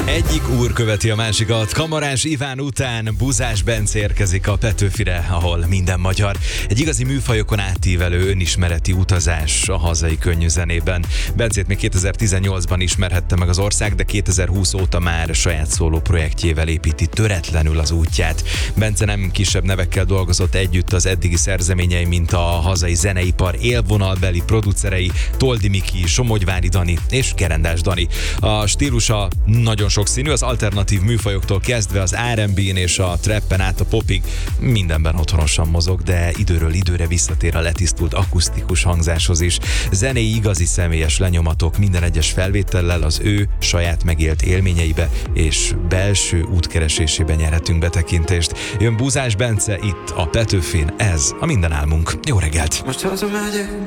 Egyik úr követi a másikat. Kamarás Iván után Buzás Bence érkezik a Petőfire, ahol minden magyar. Egy igazi műfajokon átívelő önismereti utazás a hazai könnyű zenében. Bencét még 2018-ban ismerhette meg az ország, de 2020 óta már saját szóló projektjével építi töretlenül az útját. Bence nem kisebb nevekkel dolgozott együtt az eddigi szerzeményei, mint a hazai zeneipar élvonalbeli producerei Toldi Miki, Somogyvári Dani és Gerendás Dani. A stílusa nagyon sokszínű, az alternatív műfajoktól kezdve az R&B-n és a trappen át a popig mindenben otthonosan mozog, de időről időre visszatér a letisztult akusztikus hangzáshoz is. Zenei igazi személyes lenyomatok minden egyes felvétellel az ő saját megélt élményeibe és belső útkeresésében nyerhetünk betekintést. Jön Buzás Bence itt a Petőfin, ez a Minden álmunk. Jó reggelt! Most hazamegyek,